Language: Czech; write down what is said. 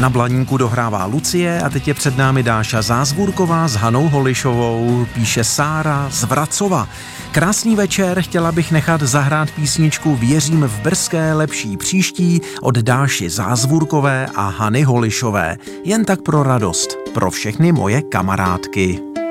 Na Blaníku dohrává Lucie a teď je před námi Dáša Zázvůrková s Hanou Holišovou, píše Sára z Vracova. Krásný večer, chtěla bych nechat zahrát písničku Věřím v brzké lepší příští od Dáši Zázvůrkové a Hany Holišové. Jen tak pro radost, pro všechny moje kamarádky.